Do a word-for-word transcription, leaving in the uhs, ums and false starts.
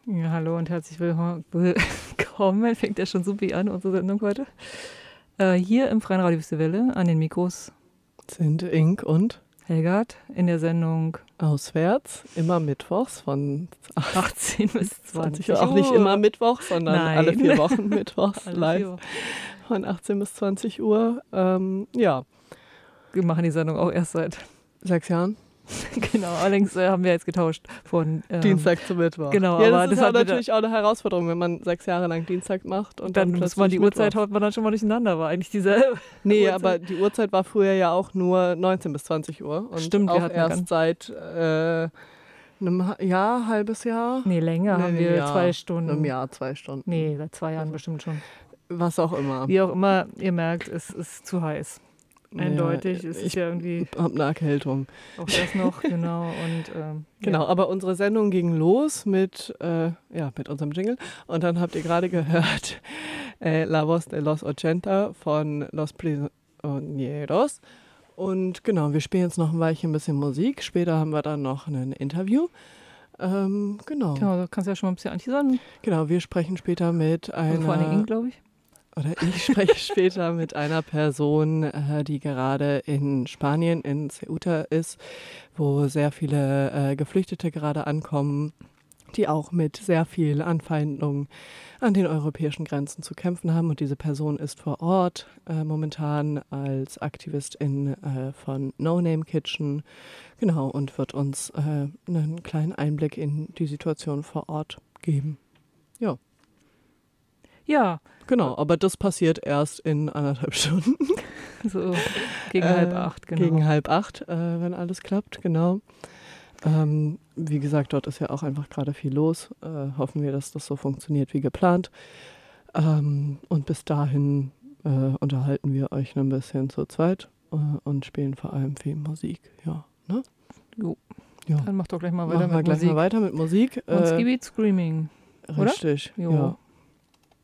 Ja, hallo und herzlich willkommen. Fängt ja schon super an, unsere Sendung heute. Äh, hier im Freien Radio Wüste Welle an den Mikros sind Ink und Helgard in der Sendung Auswärts, immer mittwochs von achtzehn bis zwanzig Uhr. Auch nicht immer mittwochs, sondern Nein. alle vier Wochen mittwochs Alle live vier Wochen. von achtzehn bis zwanzig Uhr. Ähm, ja, Wir machen die Sendung auch erst seit sechs Jahren. Genau, allerdings äh, haben wir jetzt getauscht von ähm, Dienstag zu Mittwoch. Genau, ja, aber das ist das ja hat wieder- natürlich auch eine Herausforderung, wenn man sechs Jahre lang Dienstag macht und dann dann, muss man die plötzlich Uhrzeit Mittwoch. haut man dann schon mal durcheinander, war eigentlich dieselbe. Nee, Uhrzeit. aber die Uhrzeit war früher ja auch nur neunzehn bis zwanzig Uhr. Und Stimmt, wir auch hatten erst ganz- seit äh, einem Ha- Jahr, halbes Jahr. Nee, länger Nee, haben einem wir Jahr. zwei Stunden. Einem Jahr, zwei Stunden. Nee, seit zwei Jahren bestimmt schon. Was auch immer. Wie auch immer, ihr merkt, es ist zu heiß. Eindeutig, Ja, es ist ich ja irgendwie hab eine Erkältung. auch das noch, genau. Und, ähm, Genau, ja. aber unsere Sendung ging los mit, äh, ja, mit unserem Jingle. Und dann habt ihr gerade gehört äh, La Voz de los ochenta von Los Prisioneros. Und genau, wir spielen jetzt noch ein Weilchen ein bisschen Musik. Später haben wir dann noch ein Interview. Ähm, genau. Genau, du kannst ja schon mal ein bisschen anteasern. Genau, wir sprechen später mit Also vor allen Dingen, einer, glaube ich. oder ich spreche später mit einer Person, äh, die gerade in Spanien, in Ceuta ist, wo sehr viele äh, Geflüchtete gerade ankommen, die auch mit sehr viel Anfeindung an den europäischen Grenzen zu kämpfen haben. Und diese Person ist vor Ort äh, momentan als Aktivistin äh, von No Name Kitchen, genau, und wird uns äh, einen kleinen Einblick in die Situation vor Ort geben. Ja. Ja, Genau, aber das passiert erst in anderthalb Stunden. so gegen Äh, halb acht, genau. Gegen halb acht, äh, wenn alles klappt, genau. Ähm, wie gesagt, dort ist ja auch einfach gerade viel los. Äh, hoffen wir, dass das so funktioniert wie geplant. Ähm, und bis dahin äh, unterhalten wir euch ein bisschen zu zweit äh, und spielen vor allem viel Musik. Ja, ne? Jo. Ja. Dann mach doch gleich mal weiter Machen wir mit gleich Musik. mal weiter mit Musik. Und Äh, Skibidi Screaming. oder? richtig, Jo. ja.